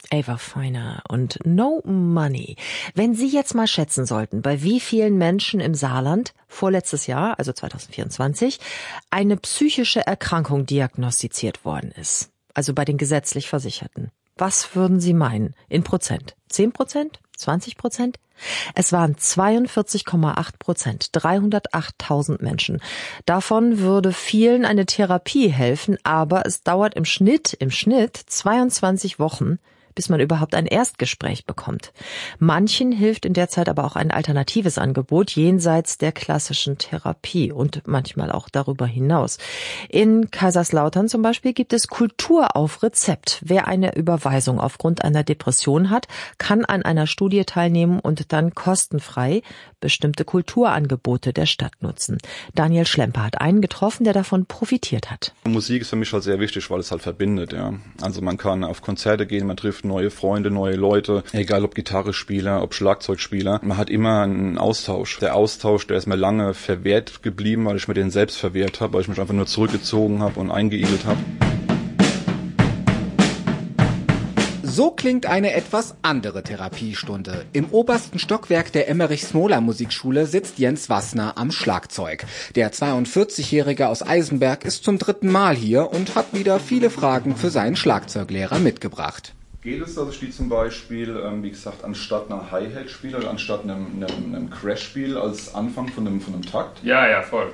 Ava Feiner und No Money. Wenn Sie jetzt mal schätzen sollten, bei wie vielen Menschen im Saarland vorletztes Jahr, also 2024, eine psychische Erkrankung diagnostiziert worden ist, also bei den gesetzlich Versicherten, was würden Sie meinen in Prozent? 10%? 20%? Es waren 42,8%, 308.000 Menschen. Davon würde vielen eine Therapie helfen, aber es dauert im Schnitt 22 Wochen, bis man überhaupt ein Erstgespräch bekommt. Manchen hilft in der Zeit aber auch ein alternatives Angebot jenseits der klassischen Therapie und manchmal auch darüber hinaus. In Kaiserslautern zum Beispiel gibt es Kultur auf Rezept. Wer eine Überweisung aufgrund einer Depression hat, kann an einer Studie teilnehmen und dann kostenfrei bestimmte Kulturangebote der Stadt nutzen. Daniel Schlemper hat einen getroffen, der davon profitiert hat. Musik ist für mich halt sehr wichtig, weil es halt verbindet, ja. Also man kann auf Konzerte gehen, man trifft neue Freunde, neue Leute, egal ob Gitarrespieler, ob Schlagzeugspieler. Man hat immer einen Austausch. Der Austausch, der ist mir lange verwehrt geblieben, weil ich mir den selbst verwehrt habe, weil ich mich einfach nur zurückgezogen habe und eingeigelt habe. So klingt eine etwas andere Therapiestunde. Im obersten Stockwerk der Emmerich-Smola-Musikschule sitzt Jens Wassner am Schlagzeug. Der 42-Jährige aus Eisenberg ist zum 3. Mal hier und hat wieder viele Fragen für seinen Schlagzeuglehrer mitgebracht. Geht es, dass ich die zum Beispiel, wie gesagt, anstatt einer Hi-Hat spiele oder anstatt einem Crash spiele als Anfang von einem Takt? Ja, voll.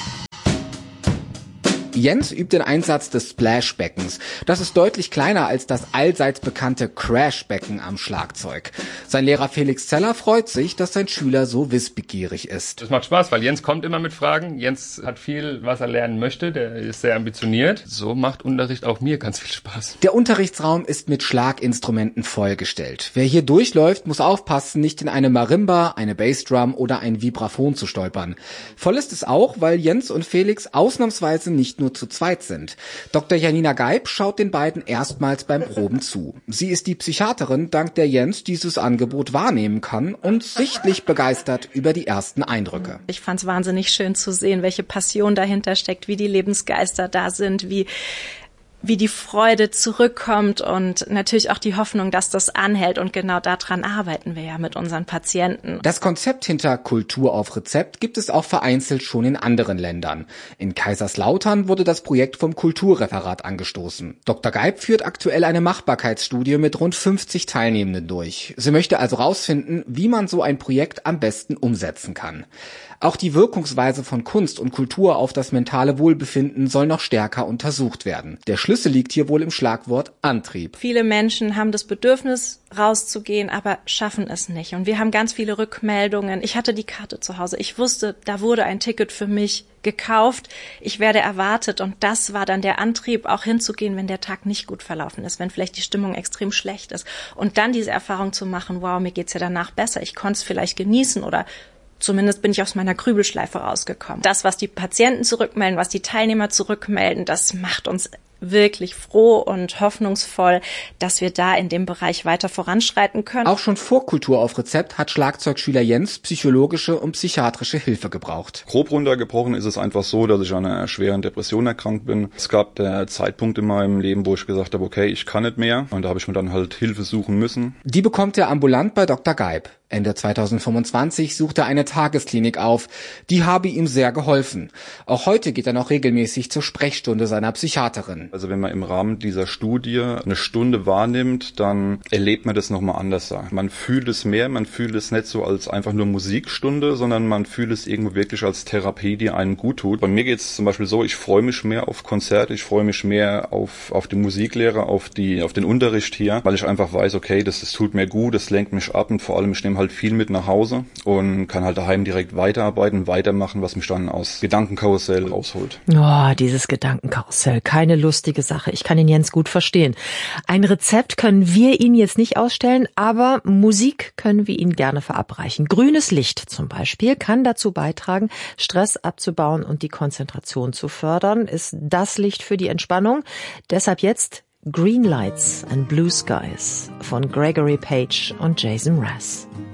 Jens übt den Einsatz des Splashbeckens. Das ist deutlich kleiner als das allseits bekannte Crashbecken am Schlagzeug. Sein Lehrer Felix Zeller freut sich, dass sein Schüler so wissbegierig ist. Das macht Spaß, weil Jens kommt immer mit Fragen. Jens hat viel, was er lernen möchte. Der ist sehr ambitioniert. So macht Unterricht auch mir ganz viel Spaß. Der Unterrichtsraum ist mit Schlaginstrumenten vollgestellt. Wer hier durchläuft, muss aufpassen, nicht in eine Marimba, eine Bassdrum oder ein Vibraphon zu stolpern. Voll ist es auch, weil Jens und Felix ausnahmsweise nicht nur zu zweit sind. Dr. Janina Geib schaut den beiden erstmals beim Proben zu. Sie ist die Psychiaterin, dank der Jens dieses Angebot wahrnehmen kann und sichtlich begeistert über die ersten Eindrücke. Ich fand es wahnsinnig schön zu sehen, welche Passion dahinter steckt, wie die Lebensgeister da sind, wie die Freude zurückkommt und natürlich auch die Hoffnung, dass das anhält. Und genau daran arbeiten wir ja mit unseren Patienten. Das Konzept hinter Kultur auf Rezept gibt es auch vereinzelt schon in anderen Ländern. In Kaiserslautern wurde das Projekt vom Kulturreferat angestoßen. Dr. Geib führt aktuell eine Machbarkeitsstudie mit rund 50 Teilnehmenden durch. Sie möchte also rausfinden, wie man so ein Projekt am besten umsetzen kann. Auch die Wirkungsweise von Kunst und Kultur auf das mentale Wohlbefinden soll noch stärker untersucht werden. Der Schlüssel liegt hier wohl im Schlagwort Antrieb. Viele Menschen haben das Bedürfnis, rauszugehen, aber schaffen es nicht. Und wir haben ganz viele Rückmeldungen. Ich hatte die Karte zu Hause. Ich wusste, da wurde ein Ticket für mich gekauft. Ich werde erwartet. Und das war dann der Antrieb, auch hinzugehen, wenn der Tag nicht gut verlaufen ist, wenn vielleicht die Stimmung extrem schlecht ist. Und dann diese Erfahrung zu machen, wow, mir geht's ja danach besser. Ich konnte es vielleicht genießen oder zumindest bin ich aus meiner Grübelschleife rausgekommen. Das, was die Patienten zurückmelden, was die Teilnehmer zurückmelden, das macht uns wirklich froh und hoffnungsvoll, dass wir da in dem Bereich weiter voranschreiten können. Auch schon vor Kultur auf Rezept hat Schlagzeugschüler Jens psychologische und psychiatrische Hilfe gebraucht. Grob runtergebrochen ist es einfach so, dass ich an einer schweren Depression erkrankt bin. Es gab der Zeitpunkt in meinem Leben, wo ich gesagt habe, okay, ich kann nicht mehr. Und da habe ich mir dann halt Hilfe suchen müssen. Die bekommt er ambulant bei Dr. Geib. Ende 2025 sucht er eine Tagesklinik auf. Die habe ihm sehr geholfen. Auch heute geht er noch regelmäßig zur Sprechstunde seiner Psychiaterin. Also wenn man im Rahmen dieser Studie eine Stunde wahrnimmt, dann erlebt man das nochmal anders. Man fühlt es mehr, man fühlt es nicht so als einfach nur Musikstunde, sondern man fühlt es irgendwo wirklich als Therapie, die einem gut tut. Bei mir geht es zum Beispiel so, ich freue mich mehr auf Konzerte, ich freue mich mehr auf die Musiklehre, auf den Unterricht hier, weil ich einfach weiß, okay, das tut mir gut, das lenkt mich ab und vor allem ich nehme halt viel mit nach Hause und kann halt daheim direkt weiterarbeiten, weitermachen, was mich dann aus Gedankenkarussell rausholt. Oh, dieses Gedankenkarussell, keine lustige Sache. Ich kann ihn Jens gut verstehen. Ein Rezept können wir Ihnen jetzt nicht ausstellen, aber Musik können wir Ihnen gerne verabreichen. Grünes Licht zum Beispiel kann dazu beitragen, Stress abzubauen und die Konzentration zu fördern, ist das Licht für die Entspannung. Deshalb jetzt Green Lights and Blue Skies von Gregory Page und Jason Mraz.